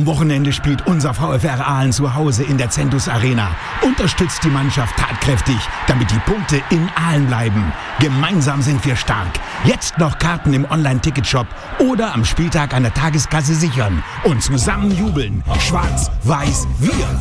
Wochenende spielt unser VfR Aalen zu Hause in der Zentus Arena. Unterstützt die Mannschaft tatkräftig, damit die Punkte in Aalen bleiben. Gemeinsam sind wir stark. Jetzt noch Karten im Online-Ticketshop oder am Spieltag an der Tageskasse sichern. Und zusammen jubeln. Schwarz-Weiß, wir.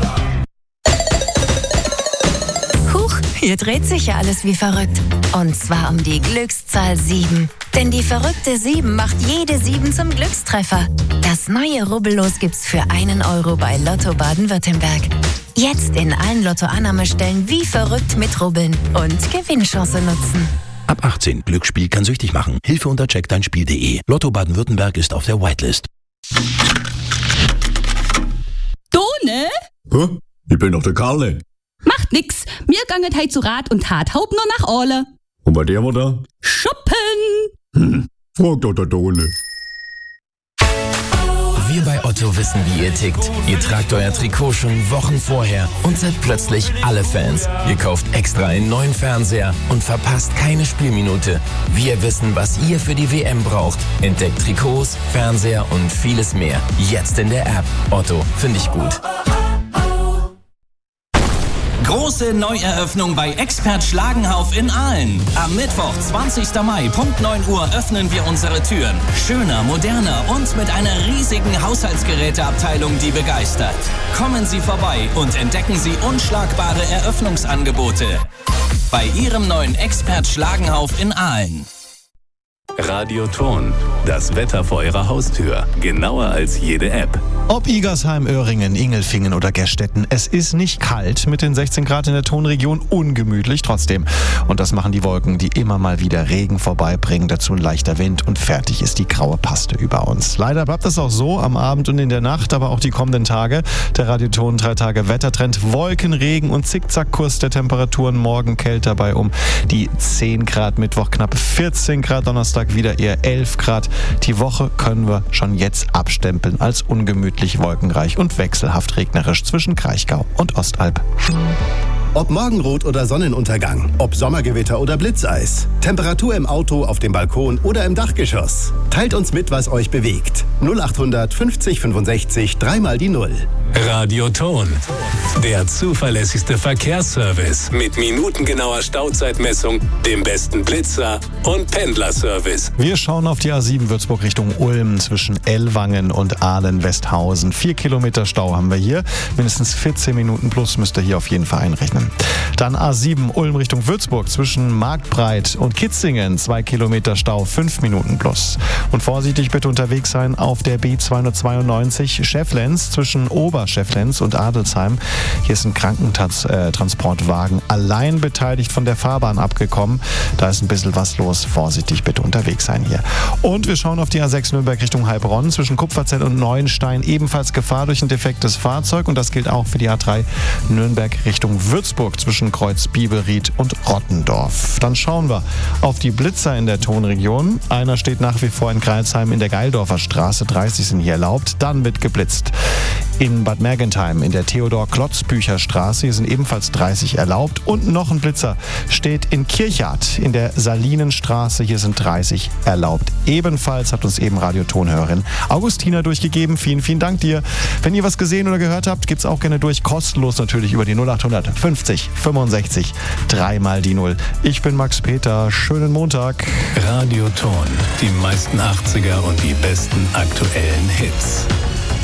Huch, hier dreht sich ja alles wie verrückt. Und zwar um die Glückszahl 7. Denn die verrückte 7 macht jede 7 zum Glückstreffer. Das neue Rubbellos gibt's für 1 Euro bei Lotto Baden-Württemberg. Jetzt in allen Lotto-Annahmestellen wie verrückt mitrubbeln und Gewinnchance nutzen. Ab 18. Glücksspiel kann süchtig machen. Hilfe unter checkdeinspiel.de. Lotto Baden-Württemberg ist auf der Whitelist. Done? Hä? Ich bin doch der Karle. Macht nix. Mir ganget heit zu Rat und Tat haupt nur nach Orle. Und bei der war da? Shoppen! Frag doch der Done. Wir bei Otto wissen, wie ihr tickt. Ihr tragt euer Trikot schon Wochen vorher und seid plötzlich alle Fans. Ihr kauft extra einen neuen Fernseher und verpasst keine Spielminute. Wir wissen, was ihr für die WM braucht. Entdeckt Trikots, Fernseher und vieles mehr. Jetzt in der App. Otto, finde ich gut. Große Neueröffnung bei Expert Schlagenhauf in Aalen. Am Mittwoch, 20. Mai, Punkt 9 Uhr öffnen wir unsere Türen. Schöner, moderner und mit einer riesigen Haushaltsgeräteabteilung, die begeistert. Kommen Sie vorbei und entdecken Sie unschlagbare Eröffnungsangebote bei Ihrem neuen Expert Schlagenhauf in Aalen. Radioton, das Wetter vor Ihrer Haustür. Genauer als jede App. Ob Igersheim, Öhringen, Ingelfingen oder Gerstetten, es ist nicht kalt mit den 16 Grad in der Tonregion, ungemütlich trotzdem. Und das machen die Wolken, die immer mal wieder Regen vorbeibringen, dazu ein leichter Wind und fertig ist die graue Paste über uns. Leider bleibt es auch so am Abend und in der Nacht, aber auch die kommenden Tage. Der Radioton 3 Tage Wettertrend, Wolken, Regen und Zickzackkurs der Temperaturen. Morgen kälter bei um die 10 Grad, Mittwoch knapp 14 Grad, Donnerstag wieder eher 11 Grad. Die Woche können wir schon jetzt abstempeln als ungemütlich, wolkenreich und wechselhaft regnerisch zwischen Kraichgau und Ostalb. Ob Morgenrot oder Sonnenuntergang, ob Sommergewitter oder Blitzeis, Temperatur im Auto, auf dem Balkon oder im Dachgeschoss. Teilt uns mit, was euch bewegt. 0800 50 65 3 mal die 0. Radioton, der zuverlässigste Verkehrsservice mit minutengenauer Stauzeitmessung, dem besten Blitzer und Pendlerservice. Wir schauen auf die A7 Würzburg Richtung Ulm zwischen Ellwangen und Aalen-Westhausen. 4 Kilometer Stau haben wir hier. Mindestens 14 Minuten plus müsst ihr hier auf jeden Fall einrechnen. Dann A7 Ulm Richtung Würzburg zwischen Marktbreit und Kitzingen. 2 Kilometer Stau, 5 Minuten plus. Und vorsichtig bitte unterwegs sein auf der B292 Schefflenz zwischen Oberschefflenz und Adelsheim. Hier ist ein Krankentransportwagen allein beteiligt von der Fahrbahn abgekommen. Da ist ein bisschen was los. Vorsichtig bitte unterwegs sein hier. Und wir schauen auf die A6 Nürnberg Richtung Heilbronn zwischen Kupferzell und Neuenstein. Ebenfalls Gefahr durch ein defektes Fahrzeug. Und das gilt auch für die A3 Nürnberg Richtung Würzburg zwischen Kreuz Bibelried und Rottendorf. Dann schauen wir auf die Blitzer in der Tonregion. Einer steht nach wie vor in Greilsheim in der Geildorfer Straße. 30 sind hier erlaubt. Dann wird geblitzt in Bad Mergentheim in der Theodor-Klotz-Bücher-Straße. Hier sind ebenfalls 30 erlaubt. Und noch ein Blitzer steht in Kirchhardt in der Salinenstraße. Hier sind 30 erlaubt. Ebenfalls hat uns eben Radiotonhörerin Augustina durchgegeben. Vielen, vielen Dank dir. Wenn ihr was gesehen oder gehört habt, gibt's auch gerne durch. Kostenlos natürlich über die 0800 50 65 3 mal die 0. Ich bin Max Peter. Schönen Montag. Radioton, die meisten 80er und die besten aktuellen Hits.